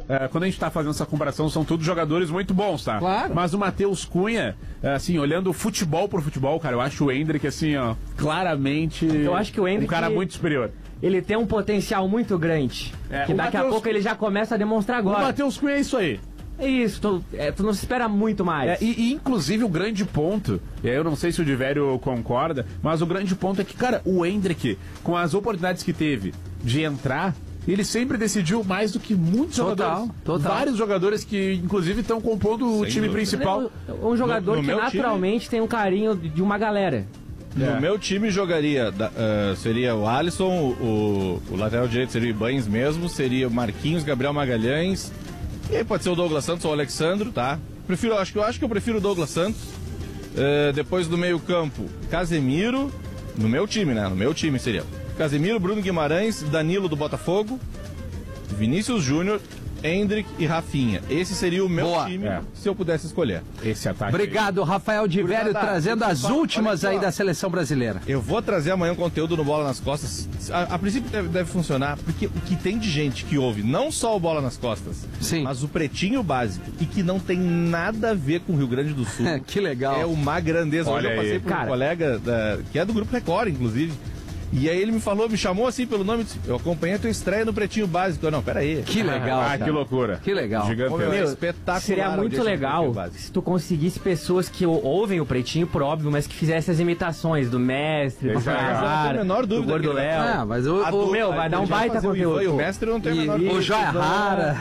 quando a gente tá fazendo essa comparação, são todos jogadores muito bons, tá? Claro. Mas o Matheus Cunha, assim, olhando futebol por futebol, cara, eu acho o Endrick, assim, ó, claramente eu acho que o Endrick, um cara muito superior. Ele tem um potencial muito grande, que daqui a pouco ele já começa a demonstrar agora. O Matheus Cunha é isso aí. É isso, tu não se espera muito mais. E inclusive o grande ponto, eu não sei se o Divério concorda, mas o grande ponto é que, cara, o Endrick, com as oportunidades que teve de entrar, ele sempre decidiu mais do que muitos jogadores. Vários jogadores que, inclusive, estão compondo o time principal. Um jogador que naturalmente tem um carinho de uma galera. No meu time jogaria, seria o Alisson, o lateral direito seria o Ibanez mesmo, seria o Marquinhos, Gabriel Magalhães, e aí pode ser o Douglas Santos ou o Alexandro, tá? Acho que eu prefiro o Douglas Santos. Depois do meio campo, Casemiro, no meu time, né? No meu time seria Casemiro, Bruno Guimarães, Danilo do Botafogo, Vinícius Júnior, Endrick e Rafinha. Esse seria o meu time, se eu pudesse escolher. Esse ataque. Obrigado, Rafael Divério, trazendo as últimas aí da seleção brasileira. Eu vou trazer amanhã um conteúdo no Bola nas Costas. A princípio deve funcionar, porque o que tem de gente que ouve não só o Bola nas Costas, mas o Pretinho Básico, e que não tem nada a ver com o Rio Grande do Sul. Que legal. É uma grandeza. Olha, hoje eu passei por um colega que é do Grupo Record, inclusive. E aí ele me chamou assim pelo nome, disse, eu acompanhei a tua estreia no Pretinho Básico. Não, peraí. Que legal, cara. Que loucura. Que legal. Espetacular. Seria muito legal se tu conseguisse pessoas que ouvem o Pretinho, por óbvio, mas que fizessem as imitações do Mestre, do Ferrari, do Gordo Léo. Mas vai dar um baita conteúdo. O Mestre não tem a menor dúvida. O Joia Rara.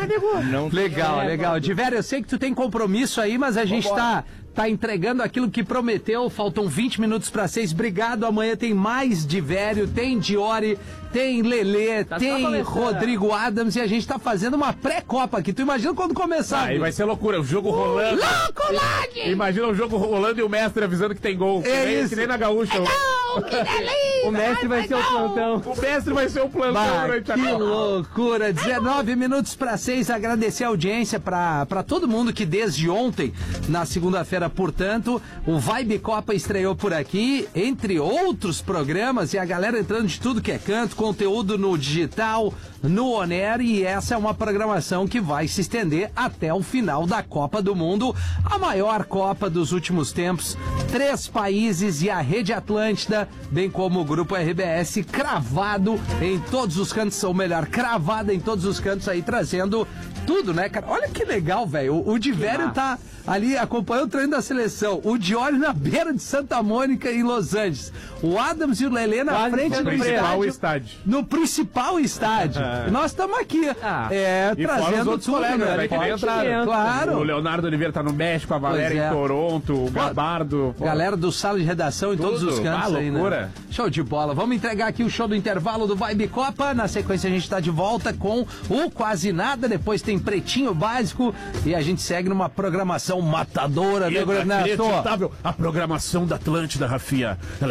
Legal. Divério, eu sei que tu tem compromisso aí, mas a gente tá entregando aquilo que prometeu. Faltam 20 minutos para 6. Obrigado. Amanhã tem mais Divério, tem Diori, tem Lelê, tem Rodrigo Adams, e a gente tá fazendo uma pré-copa aqui. Tu imagina quando começar? Aí vai ser loucura, o jogo rolando. Imagina o jogo rolando e o Mestre avisando que tem gol. Que nem na Gaúcha. Que delícia! O Mestre vai ser o plantão. O Mestre vai ser o plantão durante a Que loucura! 19 minutos para 6. Agradecer a audiência para todo mundo que desde ontem, na segunda-feira, portanto, o Vibe Copa estreou por aqui, entre outros programas, e a galera entrando de tudo que é canto, conteúdo no digital, no On-Air, e essa é uma programação que vai se estender até o final da Copa do Mundo, a maior Copa dos últimos tempos. 3 países e a Rede Atlântida, bem como o Grupo RBS, cravado em todos os cantos, ou melhor, cravada em todos os cantos aí, trazendo tudo, né, cara? Olha que legal, velho. O Divério tá ali acompanhando o treino da seleção. O Diori na beira de Santa Mônica, em Los Angeles. O Adams e o Lelê na frente do estádio. No principal estádio. Nós estamos aqui, trazendo outros colegas, né? Que nem entraram. Claro. O Leonardo Oliveira tá no México, a Valéria em Toronto, o Gabardo. Galera do Sala de Redação em todos os cantos aí, né? Show de bola. Vamos entregar aqui o show do intervalo do Vibe Copa. Na sequência a gente tá de volta com o Quase Nada. Depois tem Pretinho Básico e a gente segue numa programação matadora, né, Ernesto? A programação da Atlântida, Rafinha, ela é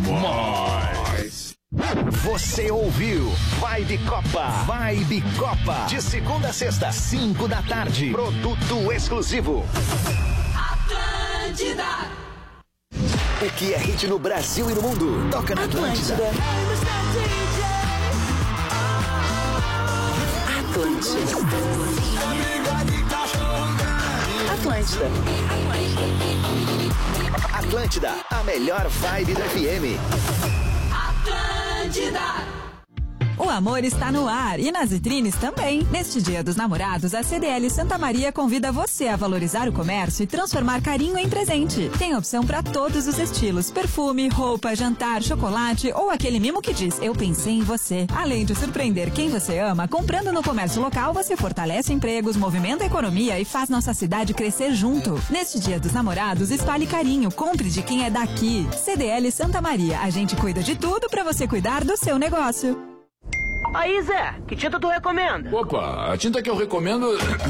demais. Você ouviu Vibe Copa. Vibe Copa. De segunda a sexta, 5 da tarde. Produto exclusivo. Atlântida. O que é hit no Brasil e no mundo? Toca na Atlântida. Atlântida. Atlântida, a melhor vibe da FM. Atlântida. O amor está no ar e nas vitrines também. Neste Dia dos Namorados, a CDL Santa Maria convida você a valorizar o comércio e transformar carinho em presente. Tem opção para todos os estilos: perfume, roupa, jantar, chocolate ou aquele mimo que diz "eu pensei em você". Além de surpreender quem você ama, comprando no comércio local, você fortalece empregos, movimenta a economia e faz nossa cidade crescer junto. Neste Dia dos Namorados, espalhe carinho, compre de quem é daqui. CDL Santa Maria, a gente cuida de tudo para você cuidar do seu negócio. Aí, Zé, que tinta tu recomenda? Opa, a tinta que eu recomendo